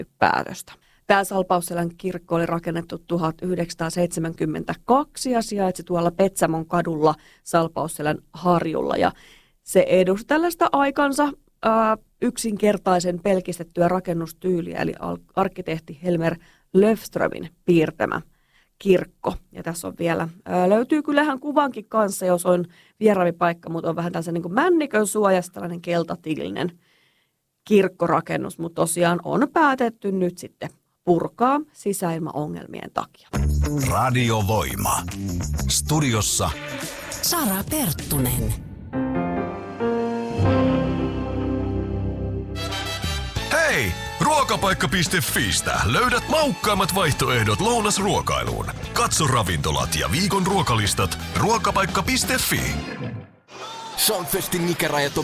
päätöstä. Tämä Salpausselän kirkko oli rakennettu 1972 ja sijaitsi tuolla Petsamon kadulla Salpausselän harjulla. Ja se edusti tällaista aikansa yksinkertaisen pelkistettyä rakennustyyliä, eli arkkitehti Helmer Löfströmin piirtämä kirkko. Ja tässä on vielä, löytyy kyllähän kuvankin kanssa, jos on vieraampi paikka, mutta on vähän tällainen niin kuin männikön suojassa tällainen keltatilinen kirkkorakennus, mutta tosiaan on päätetty nyt sitten purkaa sisäilmaongelmien takia. Radiovoima. Studiossa Sara Perttunen. Hei! Ruokapaikka.fistä löydät maukkaimmat vaihtoehdot lounasruokailuun. Katso ravintolat ja viikon ruokalistat ruokapaikka.fi. Soundfestin ikärajat on